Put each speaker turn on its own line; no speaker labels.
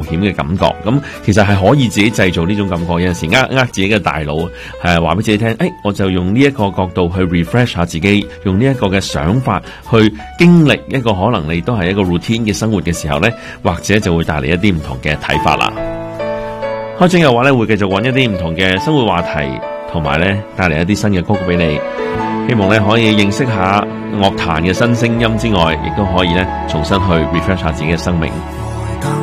險嘅感覺。咁其實係可以自己製造呢種感覺，有陣時呃自己嘅大腦，話俾自己聽，我就用呢一個角度去 refresh 下自己，用呢一個嘅想法去經歷一個可能你都係一個 routine 嘅生活嘅時候呢，或者就會帶嚟一啲唔同嘅睇法啦。開正嘅話呢，會繼續揾一啲唔同嘅生活話題，同埋呢帶嚟一啲新嘅歌曲俾你。希望呢可以認識下樂壇嘅新聲音之外，亦都可以呢重新去 refresh 下自己嘅生命。